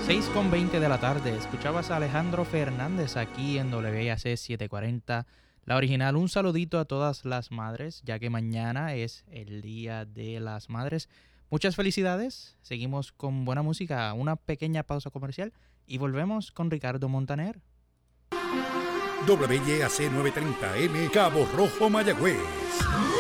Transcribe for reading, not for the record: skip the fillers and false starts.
6:20 de la tarde. Escuchabas a Alejandro Fernández aquí en WIAC 740, la original. Un saludito a todas las madres, ya que mañana es el Día de las Madres. Muchas felicidades. Seguimos con buena música, una pequeña pausa comercial y volvemos con Ricardo Montaner. WIAC 930M, Cabo Rojo, Mayagüez.